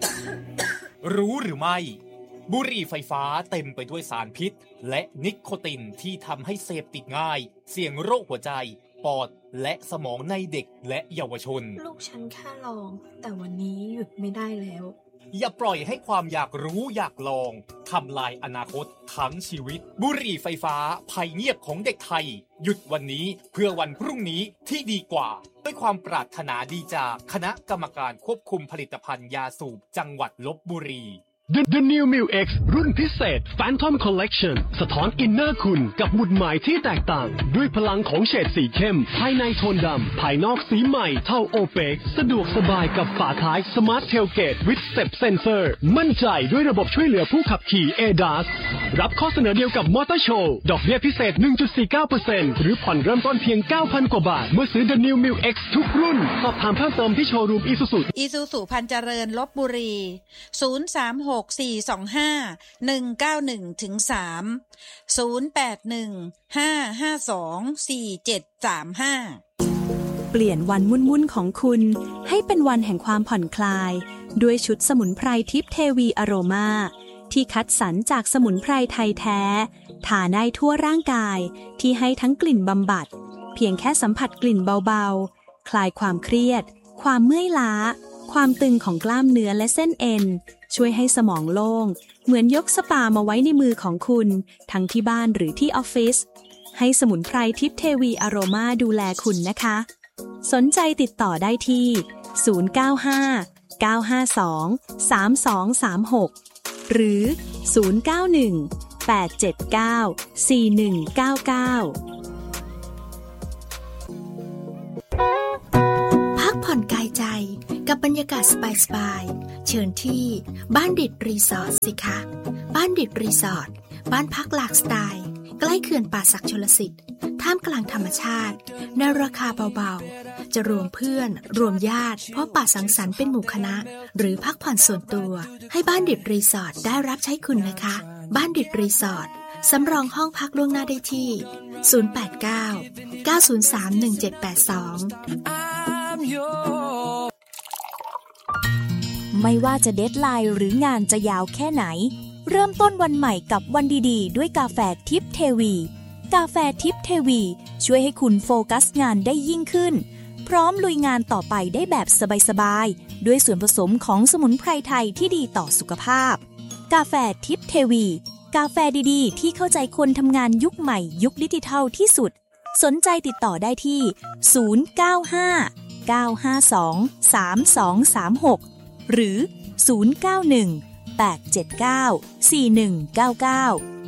รู้หรือไม่บุหรี่ไฟฟ้าเต็มไปด้วยสารพิษและนิโคตินที่ทำให้เสพติดง่ายเสี่ยงโรคหัวใจปอดและสมองในเด็กและเยาวชนลูกฉันแค่ลองแต่วันนี้หยุดไม่ได้แล้วอย่าปล่อยให้ความอยากรู้อยากลองทำลายอนาคตทั้งชีวิตบุหรี่ไฟฟ้าภัยเงียบของเด็กไทยหยุดวันนี้เพื่อวันพรุ่งนี้ที่ดีกว่าด้วยความปรารถนาดีจากคณะกรรมการควบคุมผลิตภัณฑ์ยาสูบจังหวัดลพบุรี The New Mu X รุ่นพิเศษ Phantom Collection สะท้อนอินเนอร์คุณกับหมุดหมายที่แตกต่างด้วยพลังของเฉดสีเข้มภายในโทนดำภายนอกสีใหม่เท่าโอเปกสะดวกสบายกับฝาท้าย Smart Tailgate with Step Sensor มั่นใจด้วยระบบช่วยเหลือผู้ขับขี่ ADAS รับข้อเสนอเดียวกับมอเตอร์โชว์ดอกเบี้ยพิเศษ 1.49% หรือผ่อนเริ่มต้นเพียง 9,000 กว่าบาทเมื่อซื้อ The New Mu X ทุกรุ่นสอบถามเพิ่มเติมที่โชว์รูม Isuzu พันเจริญลพบุรี036 425-191-3 081-552-4735 เปลี่ยนวันวุ่นๆของคุณให้เป็นวันแห่งความผ่อนคลายด้วยชุดสมุนไพรทิพย์เทวีอโรมาที่คัดสรรจากสมุนไพรไทยแท้ทาได้ทั่วร่างกายที่ให้ทั้งกลิ่นบำบัดเพียงแค่สัมผัสกลิ่นเบาๆคลายความเครียดความเมื่อยล้าความตึงของกล้ามเนื้อและเส้นเอ็นช่วยให้สมองโล่งเหมือนยกสปามาไว้ในมือของคุณทั้งที่บ้านหรือที่ออฟฟิศให้สมุนไพรทิพย์เทวีอโรมาดูแลคุณนะคะสนใจติดต่อได้ที่095-952-3236หรือ091-879-4199 ผ่อนกายใจกับบรรยากาศสบายๆเชิญที่บ้านดิดรีสอร์ทสิคะบ้านดิดรีสอร์ทบ้านพักหลากสไตล์ใกล้เขื่อนป่าสักชลสิทธิ์ท่ามกลางธรรมชาติในราคาเบาๆจะรวมเพื่อนรวมญาติพบปะสังสรรค์เป็นหมู่คณะหรือพักผ่อนส่วนตัวให้บ้านดิดรีสอร์ทได้รับใช้คุณนะคะบ้านดิดรีสอร์ทสำรองห้องพักล่วงหน้าได้ที่089-903-1782 ไม่ว่าจะเดดไลน์หรืองานจะยาวแค่ไหนเริ่มต้นวันใหม่กับวันดีๆด้วยกาแฟทิพย์เทวีกาแฟทิพย์เทวีช่วยให้คุณโฟกัสงานได้ยิ่งขึ้นพร้อมลุยงานต่อไปได้แบบสบายๆด้วยส่วนผสมของสมุนไพรไทยที่ดีต่อสุขภาพกาแฟทิพย์เทวีกาแฟดีๆที่เข้าใจคนทำงานยุคใหม่ยุคดิจิทัลที่สุดสนใจติดต่อได้ที่095-952-3236หรือ091-879-4199